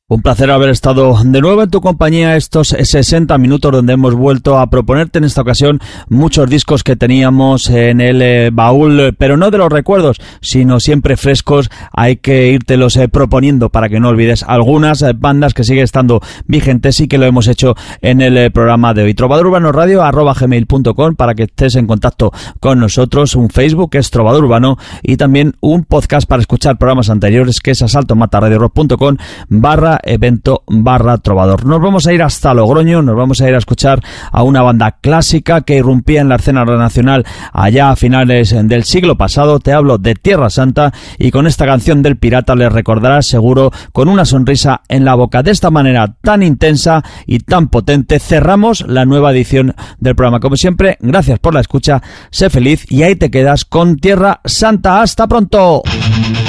Un placer haber estado de nuevo en tu compañía estos 60 minutos donde hemos vuelto a proponerte en esta ocasión muchos discos que teníamos en el baúl, pero no de los recuerdos, sino siempre frescos. Hay que írtelos proponiendo para que no olvides algunas bandas que siguen estando vigentes y que lo hemos hecho en el programa de hoy. trovadorurbanoradio@gmail.com para que estés en contacto con nosotros, un Facebook que es Trovador Urbano y también un podcast para escuchar programas anteriores que es asaltomataradiorock.com/evento/trovador. Nos vamos a ir hasta Logroño, nos vamos a ir a escuchar a una banda clásica que irrumpía en la escena nacional allá a finales del siglo pasado. Te hablo de Tierra Santa y con esta canción del Pirata les recordarás seguro con una sonrisa en la boca. De esta manera tan intensa y tan potente cerramos la nueva edición del programa. Como siempre, gracias por la escucha, sé feliz y ahí te quedas con Tierra Santa. ¡Hasta pronto!